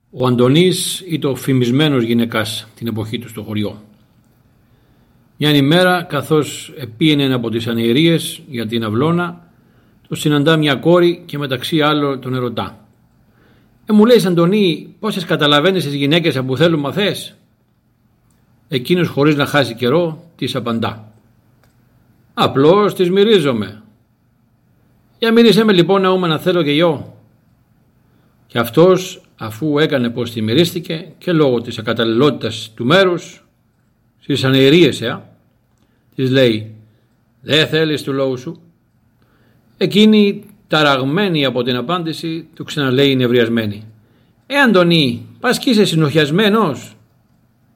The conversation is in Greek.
Ο Αντωνής ήταν ο φημισμένος γυναικάς την εποχή του στο χωριό. Μια ημέρα, καθώς επήγαινε από τις ανιερίες για την αυλώνα, το συναντά μια κόρη και μεταξύ άλλων τον ερωτά. Μου λέει, Αντωνή, πόσες καταλαβαίνεις τις γυναίκες που θέλουν μαθές? Εκείνος, χωρίς να χάσει καιρό, της απαντά. Απλώς τις μυρίζομαι. Για μύρισέ με λοιπόν να θέλω και εγώ. Και αυτός, αφού έκανε πως τη μυρίστηκε και λόγω της ακαταλληλότητας του μέρους, στις ανιερίες της λέει, δεν θέλεις του λόγου σου? Εκείνη, ταραγμένη από την απάντηση, του ξαναλέει νευριασμένη. Αντωνή, πας κι είσαι συνοχιασμένος?